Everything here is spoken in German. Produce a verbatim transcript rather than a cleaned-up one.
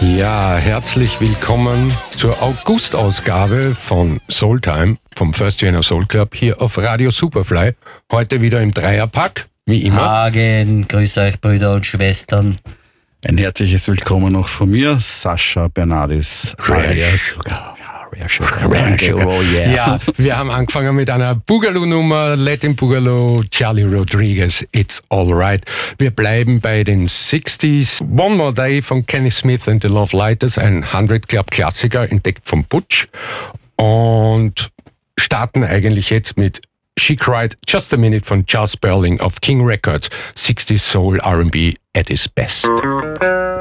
Ja, herzlich willkommen zur August-Ausgabe von Soultime vom First Vienna Soul Club hier auf Radio Superfly. Heute wieder im Dreierpack, wie immer. Hagen, grüß euch Brüder und Schwestern. Ein herzliches Willkommen noch von mir, Sascha Bernardis. Rare Sugar. Rare Sugar. Rare Sugar. Oh yeah. Ja, wir haben angefangen mit einer Boogaloo-Nummer, Latin Boogaloo, Charlie Rodriguez, It's Alright. Wir bleiben bei den sixties. One More Day von Kenny Smith and the Love Lighters, ein hundred Club Klassiker, entdeckt von Butch. Und starten eigentlich jetzt mit She Cried Just a Minute von Charles Berling auf King Records. sixties Soul R and B at its best.